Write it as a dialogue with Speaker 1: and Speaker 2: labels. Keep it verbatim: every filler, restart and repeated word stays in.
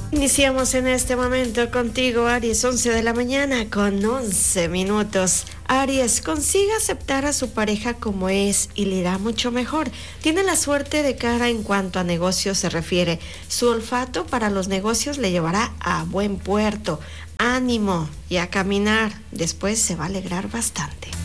Speaker 1: Iniciamos en este momento contigo, Aries, once de la mañana con once minutos. Aries, consiga aceptar a su pareja como es y le irá mucho mejor. Tiene la suerte de cara en cuanto a negocios se refiere. Su olfato para los negocios le llevará a buen puerto. Ánimo y a caminar. Después se va a alegrar bastante.